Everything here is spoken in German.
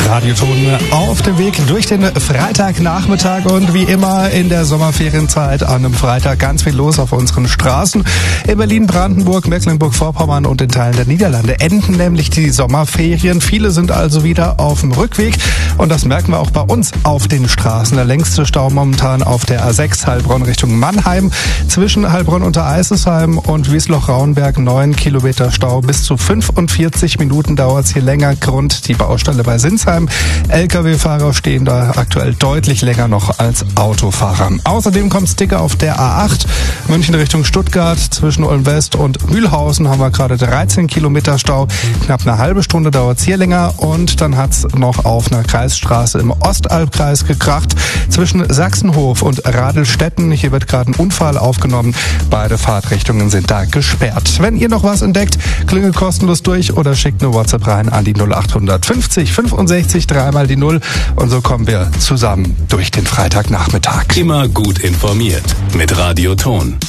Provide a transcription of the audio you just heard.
Radioton auf dem Weg durch den Freitagnachmittag und wie immer in der Sommerferienzeit an einem Freitag ganz viel los auf unseren Straßen. In Berlin, Brandenburg, Mecklenburg-Vorpommern und in Teilen der Niederlande enden nämlich die Sommerferien. Viele sind also wieder auf dem Rückweg und das merken wir auch bei uns auf den Straßen. Der längste Stau momentan auf der A6 Heilbronn Richtung Mannheim. Zwischen Heilbronn unter Eisesheim und Wiesloch-Rauenberg 9 Kilometer Stau. Bis zu 45 Minuten dauert es hier länger. Grund die Baustelle bei Sinsheim. Lkw-Fahrer stehen da aktuell deutlich länger noch als Autofahrer. Außerdem kommt Sticker auf der A8 München Richtung Stuttgart. Zwischen Ulm-West und Mühlhausen haben wir gerade 13 Kilometer Stau. Knapp eine halbe Stunde dauert es hier länger. Und dann hat es noch auf einer Kreisstraße im Ostalbkreis gekracht. Zwischen Sachsenhof und Radelstetten. Hier wird gerade ein Unfall aufgenommen. Beide Fahrtrichtungen sind da gesperrt. Wenn ihr noch was entdeckt, klingelt kostenlos durch oder schickt eine WhatsApp rein an die 0850 65 3 mal die 0 und so kommen wir zusammen durch den Freitagnachmittag. Immer gut informiert mit Radioton.